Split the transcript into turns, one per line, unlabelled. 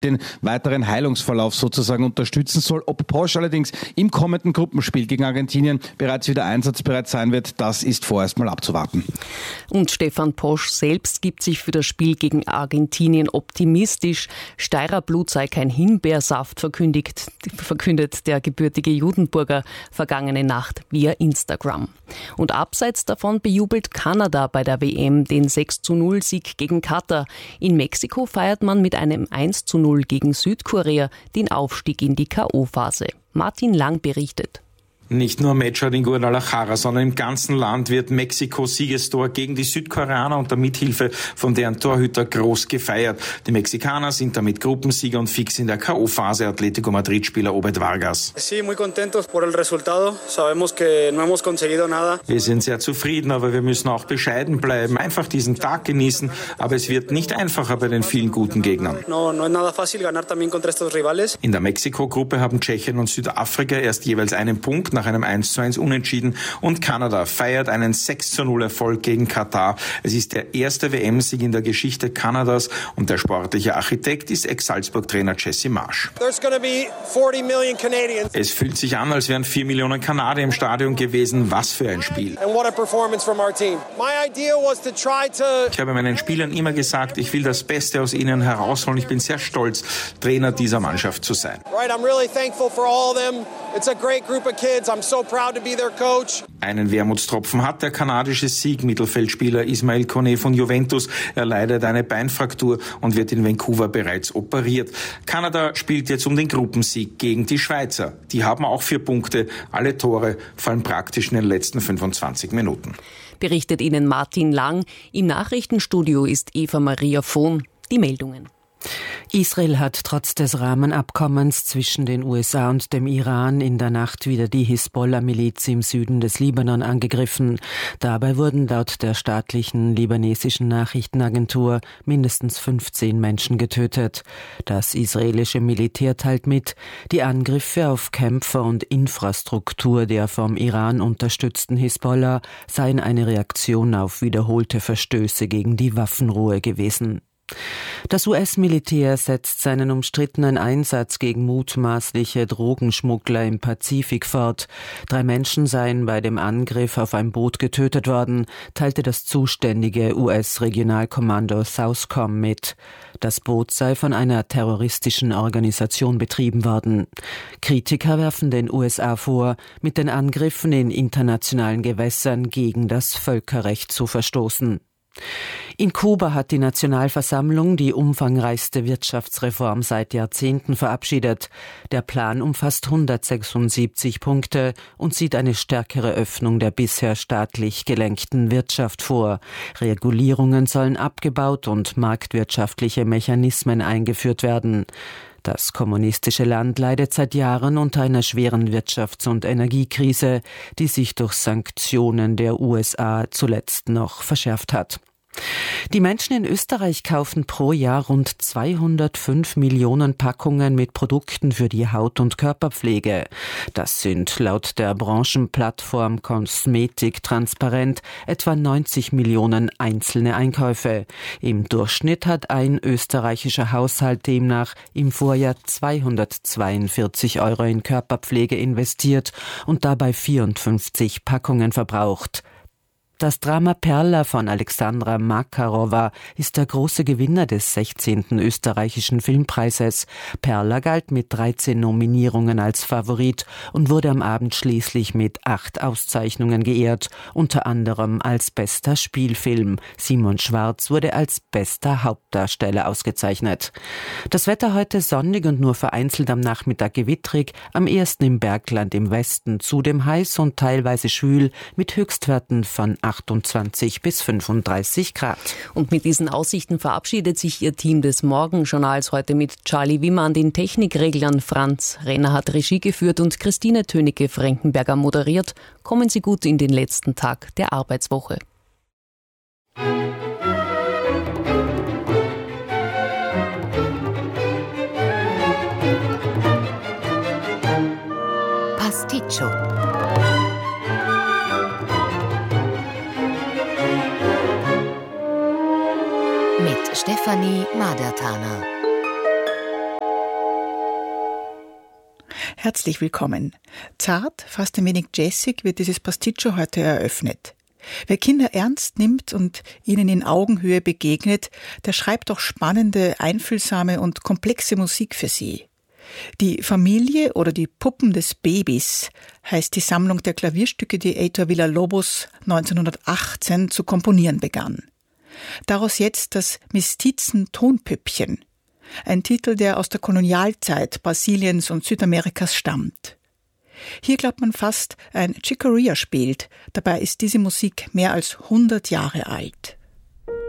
den weiteren Heilungsverlauf sozusagen unterstützen soll. Ob Posch allerdings im kommenden Gruppenspiel gegen Argentinien bereits wieder einsatzbereit sein wird, das ist vorerst mal abzuwarten.
Und Stefan Posch selbst gibt sich für das Spiel gegen Argentinien optimistisch. Steirer Blut sei kein Himbeersaft, verkündet der gebürtige Judenburger vergangene Nacht via Instagram. Und abseits davon bejubelt Kanada bei der WM den 6:0-Sieg gegen Katar. In Mexiko feiert man mit einem 1:0 gegen Südkorea den Aufstieg in die K.O.-Phase. Martin Lang berichtet.
Nicht nur Mechat in Guadalajara, sondern im ganzen Land wird Mexikos Siegestor gegen die Südkoreaner unter Mithilfe von deren Torhüter groß gefeiert. Die Mexikaner sind damit Gruppensieger und fix in der K.O.-Phase. Atletico Madrid-Spieler Obed Vargas. Wir sind sehr zufrieden, aber wir müssen auch bescheiden bleiben. Einfach diesen Tag genießen, aber es wird nicht einfacher bei den vielen guten Gegnern. In der Mexiko-Gruppe haben Tschechien und Südafrika erst jeweils einen Punkt nach einem 1:1 Unentschieden und Kanada feiert einen 6:0 Erfolg gegen Katar. Es ist der erste WM-Sieg in der Geschichte Kanadas und der sportliche Architekt ist Ex-Salzburg-Trainer Jesse Marsch. Es fühlt sich an, als wären 4 Millionen Kanadier im Stadion gewesen. Was für ein Spiel. Ich habe meinen Spielern immer gesagt, ich will das Beste aus ihnen herausholen. Ich bin sehr stolz, Trainer dieser Mannschaft zu sein. Einen Wermutstropfen hat der kanadische Mittelfeldspieler Ismail Kone von Juventus. Er leidet eine Beinfraktur und wird in Vancouver bereits operiert. Kanada spielt jetzt um den Gruppensieg gegen die Schweizer. Die haben auch 4 Punkte. Alle Tore fallen praktisch in den letzten 25 Minuten.
Berichtet Ihnen Martin Lang. Im Nachrichtenstudio ist Eva Maria Vohn. Die Meldungen.
Israel hat trotz des Rahmenabkommens zwischen den USA und dem Iran in der Nacht wieder die Hisbollah-Miliz im Süden des Libanon angegriffen. Dabei wurden laut der staatlichen libanesischen Nachrichtenagentur mindestens 15 Menschen getötet. Das israelische Militär teilt mit, die Angriffe auf Kämpfer und Infrastruktur der vom Iran unterstützten Hisbollah seien eine Reaktion auf wiederholte Verstöße gegen die Waffenruhe gewesen. Das US-Militär setzt seinen umstrittenen Einsatz gegen mutmaßliche Drogenschmuggler im Pazifik fort. 3 Menschen seien bei dem Angriff auf ein Boot getötet worden, teilte das zuständige US-Regionalkommando Southcom mit. Das Boot sei von einer terroristischen Organisation betrieben worden. Kritiker werfen den USA vor, mit den Angriffen in internationalen Gewässern gegen das Völkerrecht zu verstoßen. In Kuba hat die Nationalversammlung die umfangreichste Wirtschaftsreform seit Jahrzehnten verabschiedet. Der Plan umfasst 176 Punkte und sieht eine stärkere Öffnung der bisher staatlich gelenkten Wirtschaft vor. Regulierungen sollen abgebaut und marktwirtschaftliche Mechanismen eingeführt werden. Das kommunistische Land leidet seit Jahren unter einer schweren Wirtschafts- und Energiekrise, die sich durch Sanktionen der USA zuletzt noch verschärft hat. Die Menschen in Österreich kaufen pro Jahr rund 205 Millionen Packungen mit Produkten für die Haut- und Körperpflege. Das sind laut der Branchenplattform Kosmetik Transparent etwa 90 Millionen einzelne Einkäufe. Im Durchschnitt hat ein österreichischer Haushalt demnach im Vorjahr 242 € in Körperpflege investiert und dabei 54 Packungen verbraucht. Das Drama Perla von Alexandra Makarova ist der große Gewinner des 16. österreichischen Filmpreises. Perla galt mit 13 Nominierungen als Favorit und wurde am Abend schließlich mit 8 Auszeichnungen geehrt, unter anderem als bester Spielfilm. Simon Schwarz wurde als bester Hauptdarsteller ausgezeichnet. Das Wetter heute sonnig und nur vereinzelt am Nachmittag gewittrig, am ehesten im Bergland im Westen, zudem heiß und teilweise schwül mit Höchstwerten von 28 bis 35 Grad.
Und mit diesen Aussichten verabschiedet sich Ihr Team des Morgenjournals heute mit Charlie Wimmer an den Technikreglern. Franz Renner hat Regie geführt und Christine Tönecke-Frankenberger moderiert. Kommen Sie gut in den letzten Tag der Arbeitswoche.
Pasticcio. Mit Stefanie Madertaner. Herzlich willkommen. Zart, fast ein wenig jazzig wird dieses Pasticcio heute eröffnet. Wer Kinder ernst nimmt und ihnen in Augenhöhe begegnet, der schreibt auch spannende, einfühlsame und komplexe Musik für sie. Die Familie oder die Puppen des Babys heißt die Sammlung der Klavierstücke, die Heitor Villa-Lobos 1918 zu komponieren begann. Daraus jetzt das Mestizen-Tonpüppchen. Ein Titel, der aus der Kolonialzeit Brasiliens und Südamerikas stammt. Hier glaubt man fast, ein Chicoria spielt. Dabei ist diese Musik mehr als 100 Jahre alt.